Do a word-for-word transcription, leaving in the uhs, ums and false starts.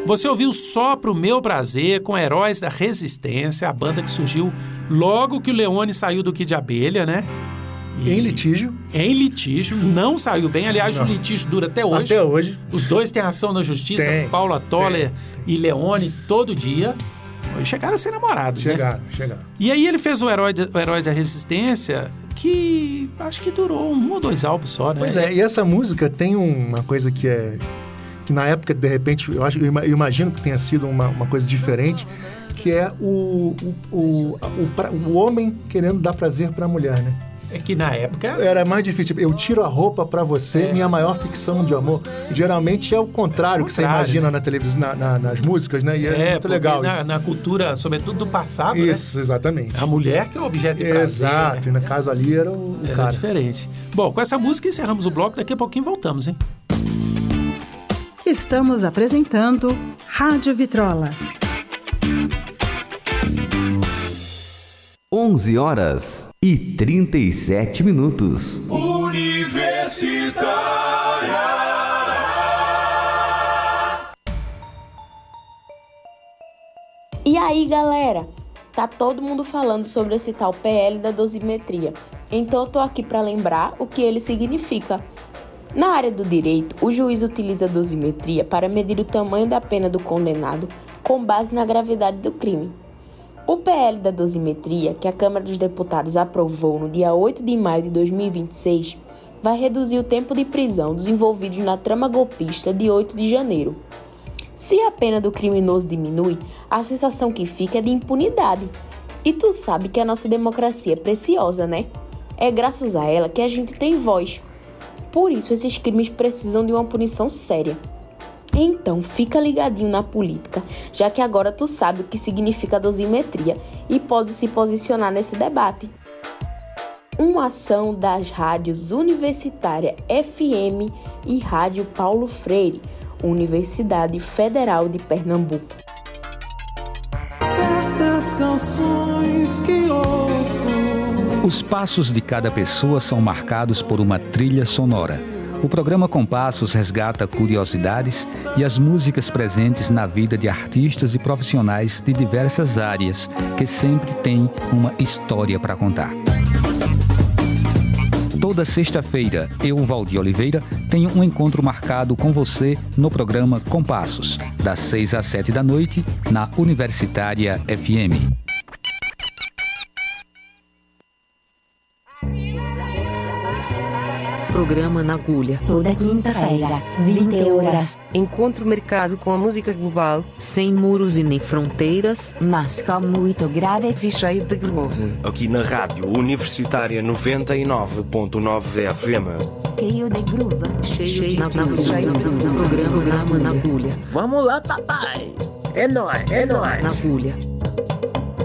Você ouviu Só Pro Meu Prazer com Heróis da Resistência, a banda que surgiu logo que o Leone saiu do Kid de Abelha, né? E... Em litígio. Em litígio, não saiu bem. Aliás, não. O litígio dura até hoje. Até hoje. Os dois têm ação na justiça, tem, Paula Toller tem. e Leone, todo dia. Chegaram a ser namorados, chegaram, né? Chegaram, chegaram. E aí ele fez o Herói, o Herói da Resistência, que acho que durou um ou dois álbuns só, né? Pois é, e essa música tem uma coisa que é... que na época, de repente, eu, acho, eu imagino que tenha sido uma, uma coisa diferente, que é o, o, o, o, o homem querendo dar prazer para a mulher, né? É que na época... Era mais difícil. Eu tiro a roupa pra você, é. minha maior ficção de amor. Sim. Geralmente é o contrário, o contrário que você imagina, né? Na televisão, na, na, nas músicas, né? E é, é muito legal na, isso. Na cultura, sobretudo do passado, isso, né? Exatamente. A mulher que é o objeto de prazer. Exato, né? E no caso ali era o era cara. diferente. Bom, com essa música encerramos o bloco, daqui a pouquinho voltamos, hein? Estamos apresentando Rádio Vitrola. onze horas e trinta e sete minutos. Universitária. E aí, galera? Tá todo mundo falando sobre esse tal P L da dosimetria. Então eu tô aqui para lembrar o que ele significa. Na área do direito, o juiz utiliza a dosimetria para medir o tamanho da pena do condenado com base na gravidade do crime. O P L da dosimetria, que a Câmara dos Deputados aprovou no dia oito de maio de dois mil e vinte e seis, vai reduzir o tempo de prisão dos envolvidos na trama golpista de oito de janeiro. Se a pena do criminoso diminui, a sensação que fica é de impunidade. E tu sabe que a nossa democracia é preciosa, né? É graças a ela que a gente tem voz. Por isso, esses crimes precisam de uma punição séria. Então, fica ligadinho na política, já que agora tu sabe o que significa a dosimetria e pode se posicionar nesse debate. Uma ação das rádios Universitária F M e Rádio Paulo Freire, Universidade Federal de Pernambuco. Certas canções que ouço. Os passos de cada pessoa são marcados por uma trilha sonora. O programa Compassos resgata curiosidades e as músicas presentes na vida de artistas e profissionais de diversas áreas, que sempre têm uma história para contar. Toda sexta-feira, eu, Valdir Oliveira, tenho um encontro marcado com você no programa Compassos, das seis às sete da noite, na Universitária F M. Programa na Agulha. Toda quinta-feira, vinte horas. Encontro marcado com a música global, sem muros e nem fronteiras, mas com muito grave e cheio de groove. Aqui na Rádio Universitária noventa e nove ponto nove F M. Cheio de groove. Cheio, cheio de groove. Cheio de groove. Programa, programa na Agulha. Vamos lá, papai. É nóis, é nóis. Na Agulha.